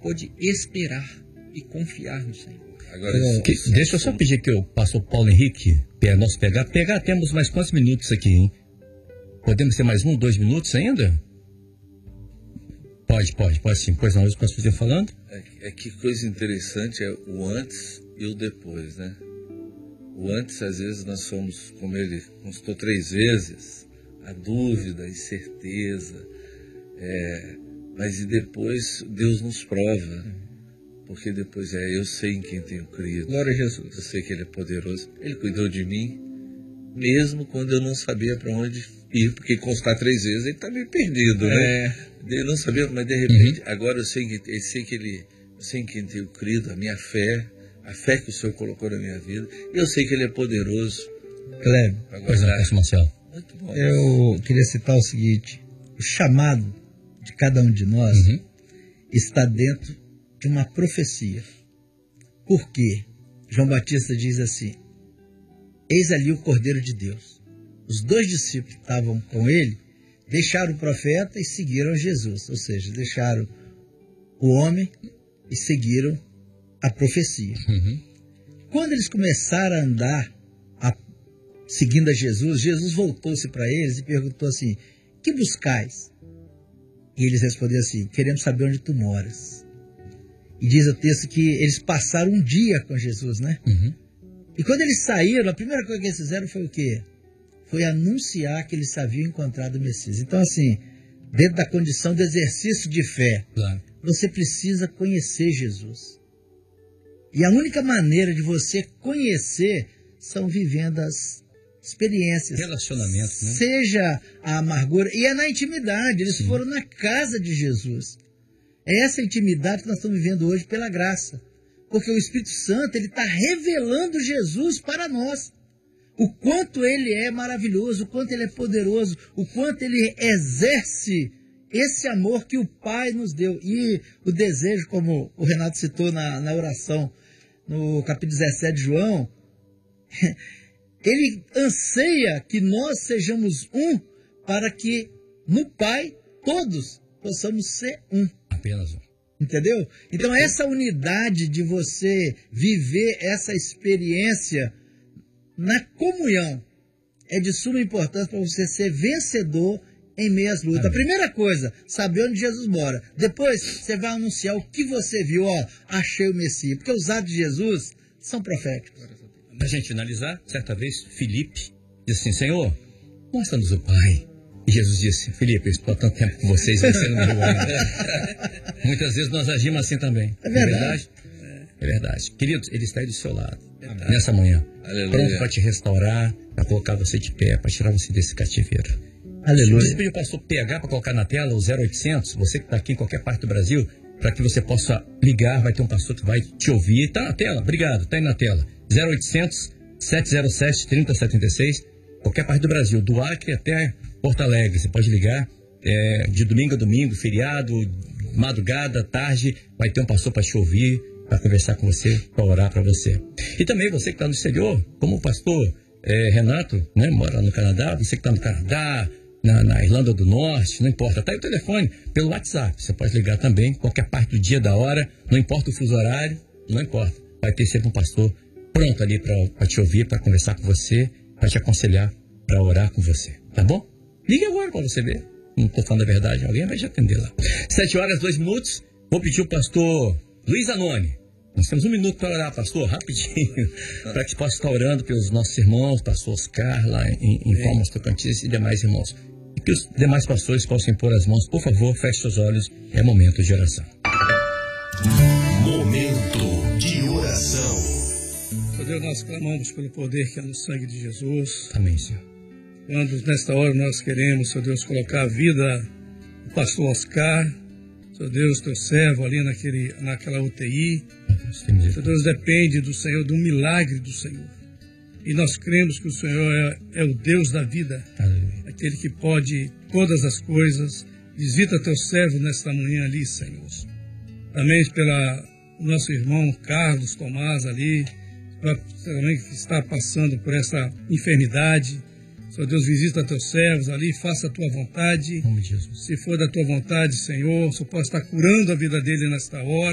pôde esperar e confiar no Senhor. Agora, deixa eu só pedir que o pastor Paulo Henrique, nosso pegar, temos mais quantos minutos aqui, hein? Podemos ter mais 1, 2 minutos ainda? Pode sim. Pois não, eu posso fazer falando? Que coisa interessante é o antes e o depois, né? O antes, às vezes, nós somos, como ele consultou 3 vezes, a dúvida, a incerteza, mas e depois Deus nos prova. Porque depois eu sei em quem tenho crido. Glória a Jesus. Eu sei que Ele é poderoso. Ele cuidou de mim, mesmo quando eu não sabia para onde ir, porque constar 3 vezes ele está meio perdido, né? Eu não sabia, mas de repente, agora eu sei em quem tenho crido, a minha fé, a fé que o Senhor colocou na minha vida. Eu sei que Ele é poderoso. Cleber, muito bom. Eu queria citar o seguinte: o chamado de cada um de nós está dentro de uma profecia. Por quê? João Batista diz assim: eis ali o Cordeiro de Deus. Os 2 discípulos que estavam com ele deixaram o profeta e seguiram Jesus, ou seja, deixaram o homem e seguiram a profecia. Quando eles começaram a andar seguindo a Jesus, Jesus voltou-se para eles e perguntou assim: que buscais? E eles responderam assim: queremos saber onde tu moras. E diz o texto que eles passaram um dia com Jesus, né? E quando eles saíram, a primeira coisa que eles fizeram foi o quê? Foi anunciar que eles haviam encontrado o Messias. Então, assim, dentro da condição de exercício de fé, você precisa conhecer Jesus. E a única maneira de você conhecer são vivendo as experiências. Relacionamento, né? Seja a amargura. E é na intimidade. Eles foram na casa de Jesus. É essa intimidade que nós estamos vivendo hoje pela graça. Porque o Espírito Santo está revelando Jesus para nós. O quanto Ele é maravilhoso, o quanto Ele é poderoso, o quanto Ele exerce esse amor que o Pai nos deu. E o desejo, como o Renato citou na oração, no capítulo 17 de João, Ele anseia que nós sejamos um, para que no Pai todos possamos ser um. Apenas um. Entendeu? Então essa unidade de você viver essa experiência na comunhão é de suma importância para você ser vencedor em meio às lutas. A primeira coisa, saber onde Jesus mora. Depois você vai anunciar o que você viu. Achei o Messias. Porque os atos de Jesus são proféticos. Para a gente finalizar, certa vez Filipe disse assim: Senhor, mostra-nos o Pai. E Jesus disse: Filipe, eu estou há tanto tempo com vocês, você não me viu ainda. Muitas vezes nós agimos assim também. É verdade. É verdade. Queridos, Ele está aí do seu lado. Nessa manhã. Aleluia. Pronto para te restaurar, para colocar você de pé, para tirar você desse cativeiro. Aleluia. Você pediu o pastor PH para colocar na tela o 0800, você que está aqui em qualquer parte do Brasil, para que você possa ligar, vai ter um pastor que vai te ouvir. Está na tela, obrigado, está aí na tela. 0800 707 3076, qualquer parte do Brasil, do Acre até Porto Alegre, você pode ligar, de domingo a domingo, feriado, madrugada, tarde, vai ter um pastor para te ouvir, para conversar com você, para orar para você. E também você que está no exterior, como o pastor Renato, né, mora no Canadá, você que está no Canadá, na Irlanda do Norte, não importa, tá aí o telefone, pelo WhatsApp, você pode ligar também, qualquer parte do dia, da hora, não importa o fuso horário, não importa, vai ter sempre um pastor pronto ali para te ouvir, para conversar com você, para te aconselhar, para orar com você, tá bom? Ligue agora para você ver. Não estou falando a verdade, alguém vai te atender lá. 7h02, vou pedir o pastor Luiz Anoni. Nós temos 1 minuto para orar, pastor, rapidinho, para que possa estar orando pelos nossos irmãos, pastor Oscar, lá em Palmas Tocantins e demais irmãos. E que os demais pastores possam impor as mãos. Por favor, feche seus olhos, é momento de oração. Momento de oração. Meu Deus, nós clamamos pelo poder que é no sangue de Jesus. Amém, Senhor. Quando nesta hora nós queremos, Senhor Deus, colocar a vida do pastor Oscar, Senhor Deus, teu servo ali naquela UTI, Senhor Deus, depende do Senhor, do milagre do Senhor. E nós cremos que o Senhor é o Deus da vida, aquele que pode todas as coisas. Visita teu servo nesta manhã ali, Senhor. Também pela nosso irmão Carlos Tomás ali, também que está passando por essa enfermidade. Senhor Deus, visita teus servos ali, faça a tua vontade. Se for da tua vontade, Senhor, o Senhor possa estar curando a vida dele nesta hora.